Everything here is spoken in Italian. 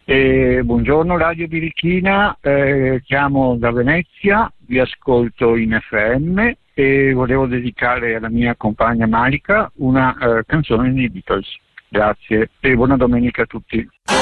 Buongiorno Radio Birichina, chiamo da Venezia, vi ascolto in FM e volevo dedicare alla mia compagna Malika una canzone dei Beatles. Grazie e buona domenica a tutti.